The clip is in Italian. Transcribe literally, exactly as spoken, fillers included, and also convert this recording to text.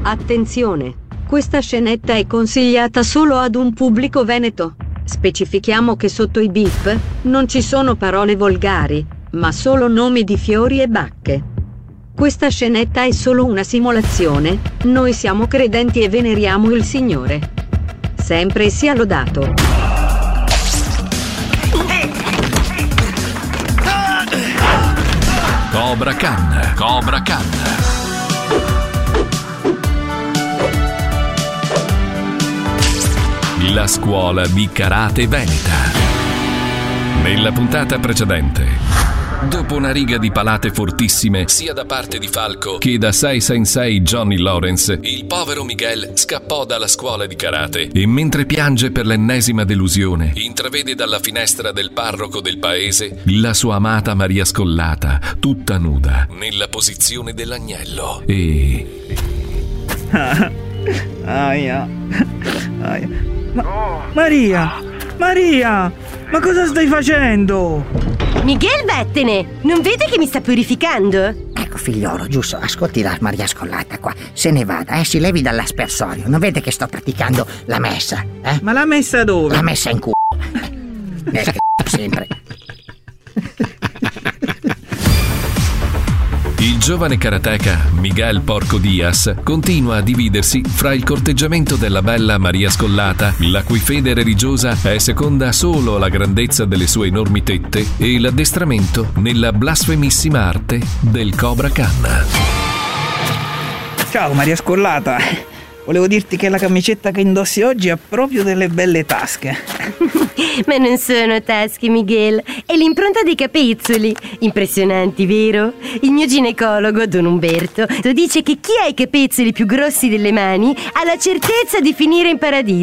Attenzione! Questa scenetta è consigliata solo ad un pubblico veneto. Specifichiamo che sotto i beep non ci sono parole volgari, ma solo nomi di fiori e bacche. Questa scenetta è solo una simulazione. Noi siamo credenti e veneriamo il Signore. Sempre sia lodato. Cobra Khan, Cobra Khan. La scuola di karate veneta. Nella puntata precedente, dopo una riga di palate fortissime sia da parte di Falco che da Sei Sensei Johnny Lawrence, il povero Miguel scappò dalla scuola di karate e mentre piange per l'ennesima delusione intravede dalla finestra del parroco del paese la sua amata Maria Scollata, tutta nuda, nella posizione dell'agnello e... Aia. Aia. Ma, Maria! Maria! Ma cosa stai facendo? Miguel, vattene! Non vede che mi sta purificando? Ecco, figliolo, giusto, ascolti la Maria Scollata qua. Se ne vada, eh, si levi dall'aspersorio. Non vede che sto praticando la messa, eh? Ma la messa dove? La messa in culo. Eh, sempre. Il giovane karateka Miguel Porco Diaz continua a dividersi fra il corteggiamento della bella Maria Scollata, la cui fede religiosa è seconda solo alla grandezza delle sue enormi tette, e l'addestramento nella blasfemissima arte del Cobra Khan. Ciao Maria Scollata, volevo dirti che la camicetta che indossi oggi ha proprio delle belle tasche. Ma non sono tasche, Miguel, è l'impronta dei capezzoli. Impressionanti, vero? Il mio ginecologo, Don Umberto, dice che chi ha i capezzoli più grossi delle mani ha la certezza di finire in paradiso.